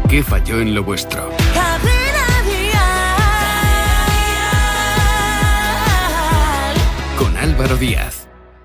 ¿Qué falló en lo vuestro? Con Álvaro Díaz.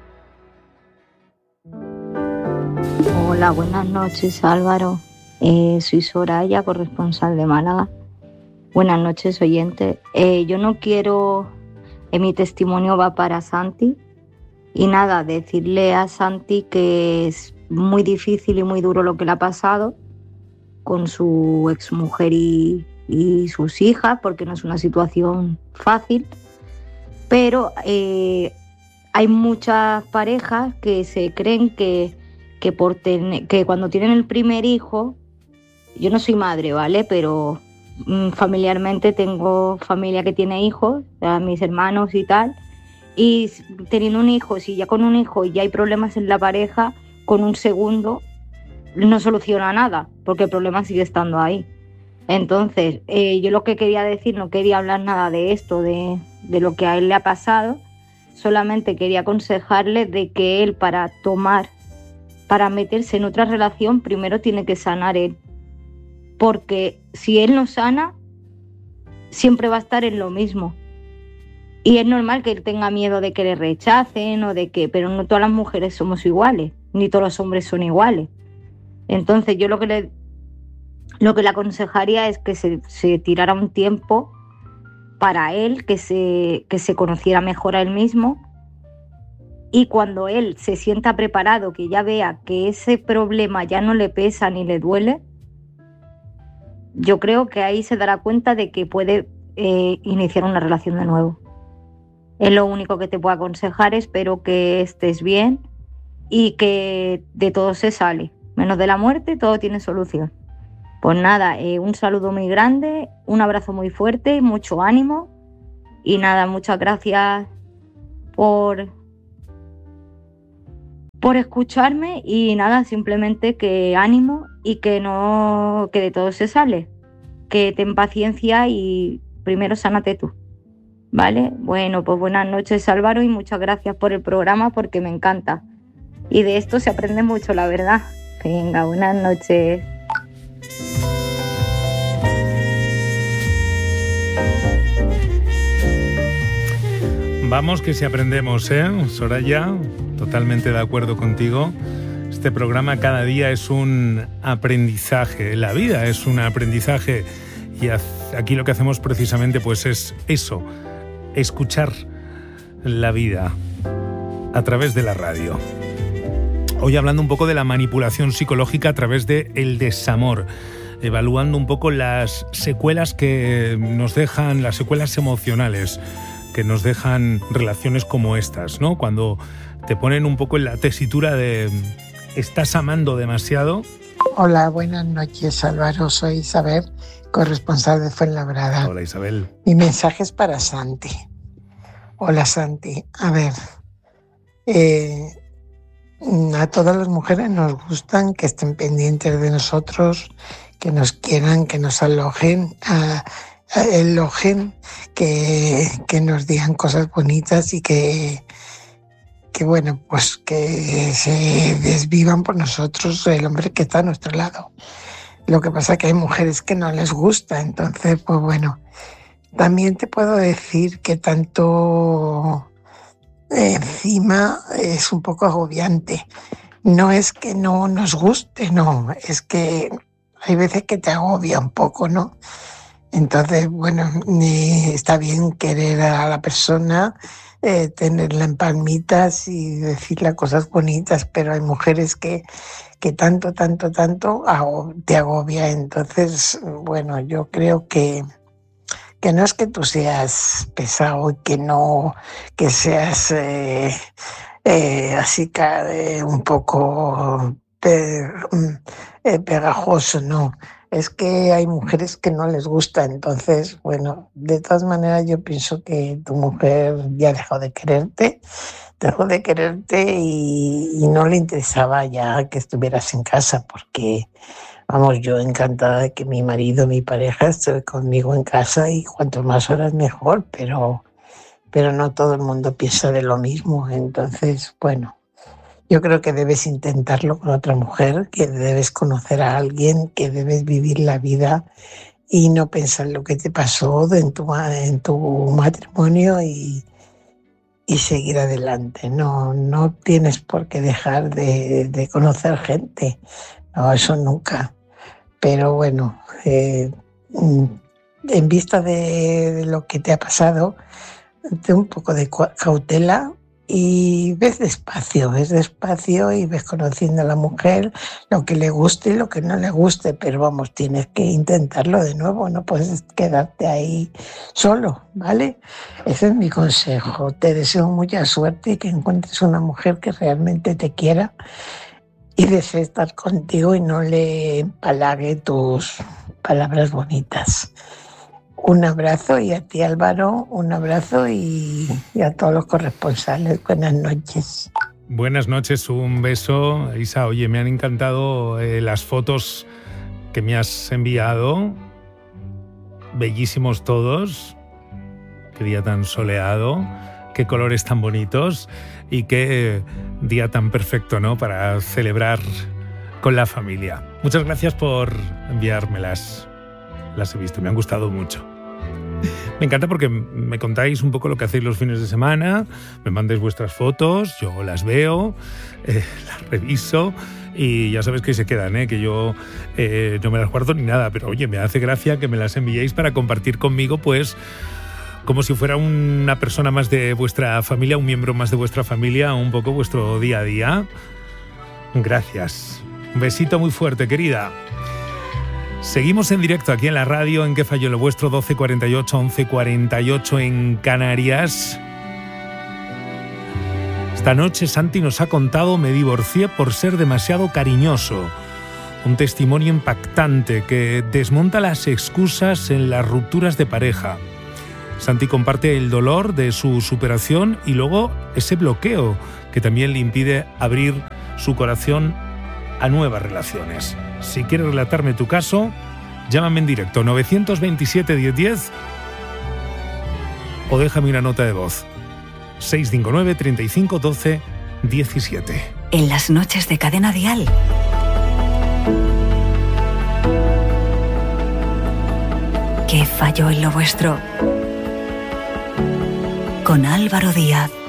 Hola, buenas noches, Álvaro. Soy Soraya, corresponsal de Málaga. Buenas noches, oyentes. Yo no quiero... mi testimonio va para Santi. Y nada, decirle a Santi que es muy difícil y muy duro lo que le ha pasado con su exmujer y sus hijas, porque no es una situación fácil. Pero hay muchas parejas que se creen que cuando tienen el primer hijo, yo no soy madre, ¿vale? Pero familiarmente tengo familia que tiene hijos, o sea, mis hermanos y tal, y teniendo un hijo, si ya con un hijo ya hay problemas en la pareja, con un segundo no soluciona nada, porque el problema sigue estando ahí. Entonces, yo lo que quería decir, no quería hablar nada de esto, de lo que a él le ha pasado, solamente quería aconsejarle de que él para meterse en otra relación, primero tiene que sanar él. Porque si él no sana, siempre va a estar en lo mismo. Y es normal que él tenga miedo de que le rechacen pero no todas las mujeres somos iguales, ni todos los hombres son iguales. Entonces yo lo que le aconsejaría es que se tirara un tiempo para él, que se conociera mejor a él mismo, y cuando él se sienta preparado, que ya vea que ese problema ya no le pesa ni le duele, yo creo que ahí se dará cuenta de que puede iniciar una relación de nuevo. Es lo único que te puedo aconsejar. Espero que estés bien y que de todo se sale, menos de la muerte, todo tiene solución. Pues nada, un saludo muy grande, un abrazo muy fuerte, mucho ánimo y nada, muchas gracias por escucharme y nada, simplemente que ánimo y que de todo se sale, que ten paciencia y primero sánate tú, ¿vale? Bueno, pues buenas noches, Álvaro, y muchas gracias por el programa porque me encanta y de esto se aprende mucho, la verdad. Venga, buenas noches. Vamos que si aprendemos, Soraya, totalmente de acuerdo contigo. Este programa cada día es un aprendizaje, la vida es un aprendizaje y aquí lo que hacemos precisamente pues es eso, escuchar la vida a través de la radio. Hoy hablando un poco de la manipulación psicológica a través del desamor, evaluando un poco las secuelas que nos dejan, las secuelas emocionales que nos dejan relaciones como estas, ¿no? Cuando te ponen un poco en la tesitura de ¿estás amando demasiado? Hola, buenas noches, Álvaro. Soy Isabel, corresponsal de Fuenlabrada. Hola, Isabel. Mi mensaje es para Santi. Hola, Santi. A ver, a todas las mujeres nos gustan que estén pendientes de nosotros, que nos quieran, que nos elogen, que nos digan cosas bonitas y que bueno, pues que se desvivan por nosotros el hombre que está a nuestro lado. Lo que pasa es que hay mujeres que no les gusta, entonces pues bueno. También te puedo decir que tanto encima es un poco agobiante. No es que no nos guste, no, es que hay veces que te agobia un poco, ¿no? Entonces, bueno, está bien querer a la persona, tenerla en palmitas y decirle cosas bonitas, pero hay mujeres que tanto te agobia. Entonces, bueno, yo creo que no es que tú seas pesado y que seas así un poco pegajoso, no. Es que hay mujeres que no les gusta, entonces, bueno, de todas maneras yo pienso que tu mujer ya dejó de quererte y no le interesaba ya que estuvieras en casa, porque, vamos, yo encantada de que mi marido, mi pareja, esté conmigo en casa y cuanto más horas mejor, pero no todo el mundo piensa de lo mismo, entonces, bueno, Yo creo que debes intentarlo con otra mujer, que debes conocer a alguien, que debes vivir la vida y no pensar lo que te pasó en tu matrimonio y seguir adelante. No tienes por qué dejar de conocer gente, no, eso nunca. Pero bueno, en vista de lo que te ha pasado, ten un poco de cautela y ves despacio y ves conociendo a la mujer lo que le guste y lo que no le guste, pero vamos, tienes que intentarlo de nuevo, no puedes quedarte ahí solo, ¿vale? Ese es mi consejo. Te deseo mucha suerte y que encuentres una mujer que realmente te quiera y desee estar contigo y no le empalague tus palabras bonitas. Un abrazo, y a ti, Álvaro, un abrazo y a todos los corresponsales. Buenas noches. Buenas noches, un beso. Isa, oye, me han encantado las fotos que me has enviado. Bellísimos todos. Qué día tan soleado, qué colores tan bonitos y qué día tan perfecto, ¿no?, para celebrar con la familia. Muchas gracias por enviármelas. Las he visto, me han gustado mucho. Me encanta porque me contáis un poco lo que hacéis los fines de semana, me mandáis vuestras fotos, yo las veo, las reviso y ya sabes que se quedan, que yo no me las guardo ni nada, pero oye, me hace gracia que me las enviéis para compartir conmigo, pues como si fuera una persona más de vuestra familia, un miembro más de vuestra familia, un poco vuestro día a día. Gracias. Un besito muy fuerte, querida. Seguimos en directo aquí en la radio, en ¿Qué falló lo vuestro? 12:48, 11:48 en Canarias. Esta noche Santi nos ha contado "Me divorcié por ser demasiado cariñoso". Un testimonio impactante que desmonta las excusas en las rupturas de pareja. Santi comparte el dolor de su superación y luego ese bloqueo que también le impide abrir su corazón a nuevas relaciones. Si quieres relatarme tu caso, llámame en directo 927 1010 o déjame una nota de voz 659 35 12 17. En las noches de Cadena Dial. ¿Qué falló en lo vuestro? Con Álvaro Díaz.